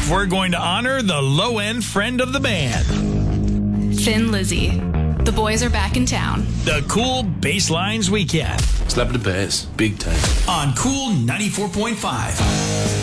we're going to honor the low-end friend of the band. Thin Lizzy. The boys are back in town. The Cool Basslines Weekend. Slap the bass, big time. On Cool 94.5.